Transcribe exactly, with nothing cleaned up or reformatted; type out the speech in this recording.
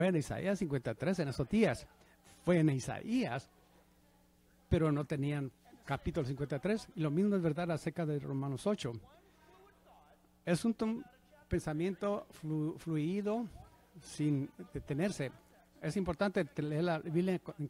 fue en Isaías cincuenta y tres en esos días. Fue en Isaías, pero no tenían capítulo cincuenta y tres. Y lo mismo es verdad acerca de Romanos ocho. Es un pensamiento flu, fluido sin detenerse. Es importante leer la Biblia en